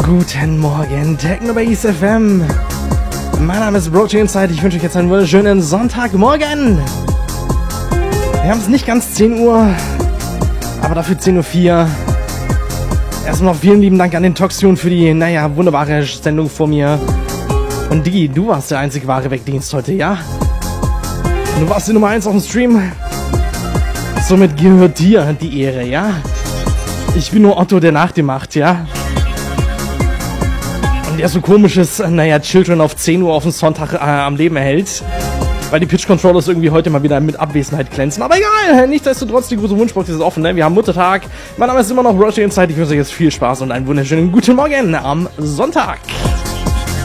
Guten Morgen, Technobase FM. Mein Name ist Brochi Inside. Ich wünsche euch jetzt einen wunderschönen Sonntagmorgen. Wir haben es nicht ganz 10 Uhr, aber dafür 10.04 Uhr. Erstmal noch vielen lieben Dank an den Toxtune für die, wunderbare Sendung vor mir. Und Digi, du warst der einzig wahre Wegdienst heute, ja? Du warst die Nummer 1 auf dem Stream. Somit gehört dir die Ehre, ja? Ich bin nur Otto, der nach dir macht, ja? Und der so komisches, Children auf 10 Uhr auf den Sonntag am Leben erhält. Weil die Pitch-Controllers irgendwie heute mal wieder mit Abwesenheit glänzen. Aber egal, nichtsdestotrotz, die große Wunschbox ist offen, ne? Wir haben Muttertag. Mein Name ist immer noch Roger Inside. Ich wünsche euch jetzt viel Spaß und einen wunderschönen guten Morgen am Sonntag.